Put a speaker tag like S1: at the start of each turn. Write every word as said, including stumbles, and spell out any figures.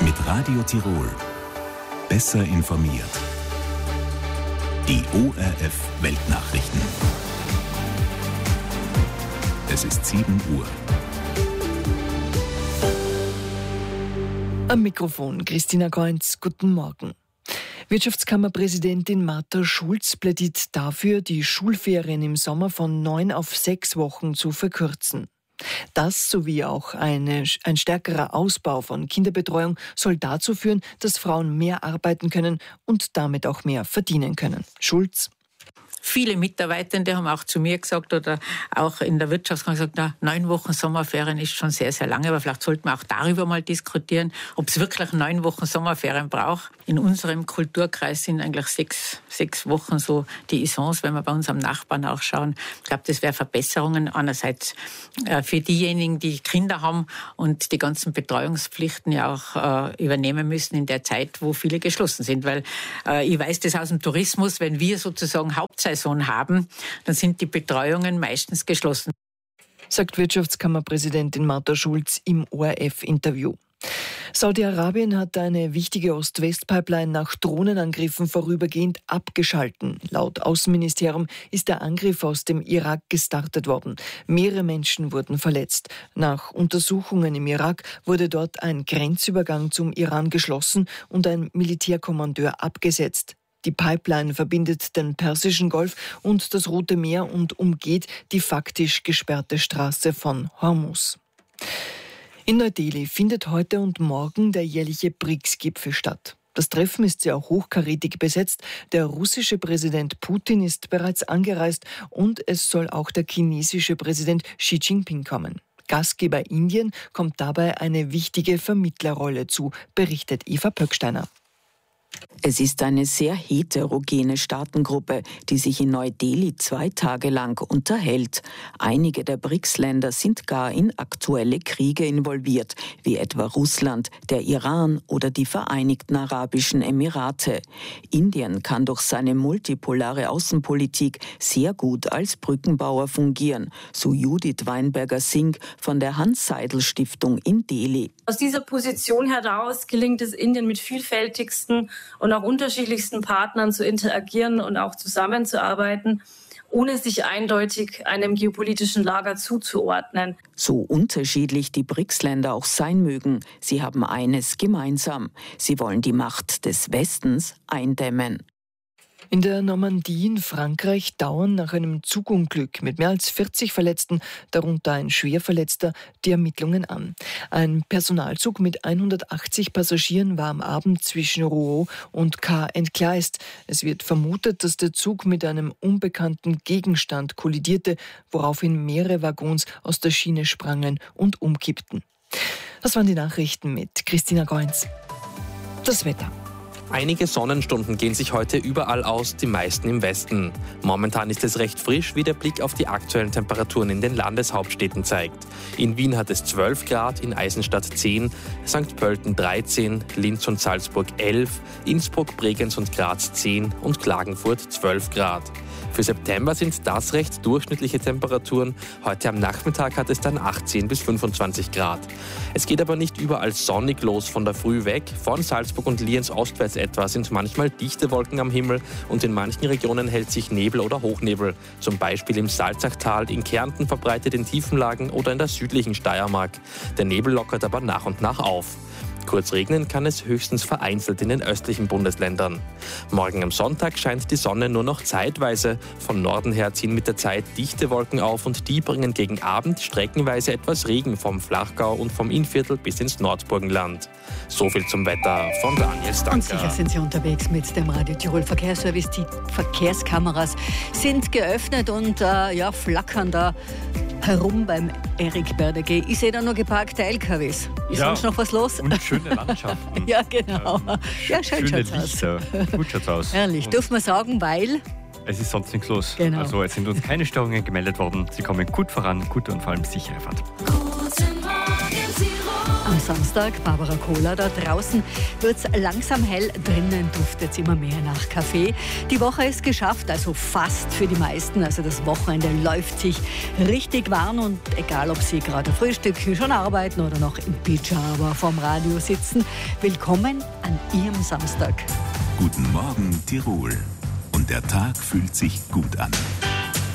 S1: Mit Radio Tirol. Besser informiert. Die O R F Weltnachrichten. Es ist sieben Uhr.
S2: Am Mikrofon Christina Goinz. Guten Morgen. Wirtschaftskammerpräsidentin Martha Schulz plädiert dafür, die Schulferien im Sommer von neun auf sechs Wochen zu verkürzen. Das sowie auch eine, ein stärkerer Ausbau von Kinderbetreuung soll dazu führen, dass Frauen mehr arbeiten können und damit auch mehr verdienen können. Schulz.
S3: Viele Mitarbeitende haben auch zu mir gesagt oder auch in der Wirtschaftskammer gesagt, na, neun Wochen Sommerferien ist schon sehr, sehr lange, aber vielleicht sollten wir auch darüber mal diskutieren, ob es wirklich neun Wochen Sommerferien braucht. In unserem Kulturkreis sind eigentlich sechs, sechs Wochen so die Essence, wenn wir bei unserem Nachbarn auch schauen. Ich glaube, das wäre Verbesserungen einerseits äh, für diejenigen, die Kinder haben und die ganzen Betreuungspflichten ja auch äh, übernehmen müssen in der Zeit, wo viele geschlossen sind. Weil äh, ich weiß das aus dem Tourismus, wenn wir sozusagen Hauptzeit haben, dann sind die Betreuungen meistens geschlossen.
S2: Sagt Wirtschaftskammerpräsidentin Martha Schulz im O R F-Interview. Saudi-Arabien hat eine wichtige Ost-West-Pipeline nach Drohnenangriffen vorübergehend abgeschalten. Laut Außenministerium ist der Angriff aus dem Irak gestartet worden. Mehrere Menschen wurden verletzt. Nach Untersuchungen im Irak wurde dort ein Grenzübergang zum Iran geschlossen und ein Militärkommandeur abgesetzt. Die Pipeline verbindet den Persischen Golf und das Rote Meer und umgeht die faktisch gesperrte Straße von Hormuz. In Neu-Delhi findet heute und morgen der jährliche B R I C S-Gipfel statt. Das Treffen ist sehr hochkarätig besetzt. Der russische Präsident Putin ist bereits angereist und es soll auch der chinesische Präsident Xi Jinping kommen. Gastgeber Indien kommt dabei eine wichtige Vermittlerrolle zu, berichtet Eva Pöcksteiner.
S4: Es ist eine sehr heterogene Staatengruppe, die sich in Neu-Delhi zwei Tage lang unterhält. Einige der B R I C S-Länder sind gar in aktuelle Kriege involviert, wie etwa Russland, der Iran oder die Vereinigten Arabischen Emirate. Indien kann durch seine multipolare Außenpolitik sehr gut als Brückenbauer fungieren, so Judith Weinberger-Singh von der Hans-Seidel-Stiftung in Delhi.
S5: Aus dieser Position heraus gelingt es Indien mit vielfältigsten und auch unterschiedlichsten Partnern zu interagieren und auch zusammenzuarbeiten, ohne sich eindeutig einem geopolitischen Lager zuzuordnen.
S4: So unterschiedlich die B R I C S-Länder auch sein mögen, sie haben eines gemeinsam. Sie wollen die Macht des Westens eindämmen.
S2: In der Normandie in Frankreich dauern nach einem Zugunglück mit mehr als vierzig Verletzten, darunter ein Schwerverletzter, die Ermittlungen an. Ein Personalzug mit hundertachtzig Passagieren war am Abend zwischen Rouen und Caen entgleist. Es wird vermutet, dass der Zug mit einem unbekannten Gegenstand kollidierte, woraufhin mehrere Waggons aus der Schiene sprangen und umkippten. Das waren die Nachrichten mit Christina Goinz. Das Wetter.
S6: Einige Sonnenstunden gehen sich heute überall aus, die meisten im Westen. Momentan ist es recht frisch, wie der Blick auf die aktuellen Temperaturen in den Landeshauptstädten zeigt. In Wien hat es zwölf Grad, in Eisenstadt zehn, Sankt Pölten dreizehn, Linz und Salzburg elf, Innsbruck, Bregenz und Graz zehn und Klagenfurt zwölf Grad. Für September sind das recht durchschnittliche Temperaturen. Heute am Nachmittag hat es dann achtzehn bis fünfundzwanzig Grad. Es geht aber nicht überall sonnig los von der Früh weg. Von Salzburg und Lienz ostwärts etwa sind manchmal dichte Wolken am Himmel und in manchen Regionen hält sich Nebel oder Hochnebel. Zum Beispiel im Salzachtal, in Kärnten verbreitet in Tiefenlagen oder in der südlichen Steiermark. Der Nebel lockert aber nach und nach auf. Kurz regnen kann es höchstens vereinzelt in den östlichen Bundesländern. Morgen am Sonntag scheint die Sonne nur noch zeitweise. Von Norden her ziehen mit der Zeit dichte Wolken auf und die bringen gegen Abend streckenweise etwas Regen vom Flachgau und vom Innviertel bis ins Nordburgenland. So viel zum Wetter von Daniel Stanker.
S7: Und sicher sind Sie unterwegs mit dem Radio Tirol Verkehrsservice. Die Verkehrskameras sind geöffnet und äh, ja, flackern da herum beim Erik Berdegey. Ich sehe da nur geparkte L K Ws. Ist
S8: ja,
S7: sonst noch was los?
S8: Und schöne Landschaften.
S7: Ja, genau. Ja, schön
S8: schöne
S7: schaut's
S8: Lichter.
S7: aus.
S8: Gut schaut's aus.
S7: Herrlich.
S8: Und
S7: dürfen wir sagen, weil...
S8: es ist sonst nichts los.
S7: Genau.
S8: Also es sind uns keine Störungen gemeldet worden. Sie kommen gut voran, gute und vor allem sichere Fahrt.
S9: Guten Morgen, Tirol.
S7: Am Samstag, Barbara Kohler, da draußen wird es langsam hell, drinnen duftet es immer mehr nach Kaffee. Die Woche ist geschafft, also fast für die meisten. Also das Wochenende läuft sich richtig warm und egal, ob Sie gerade frühstücken, schon arbeiten oder noch im Pyjama vorm Radio sitzen, willkommen an Ihrem Samstag.
S1: Guten Morgen, Tirol. Und der Tag fühlt sich gut an.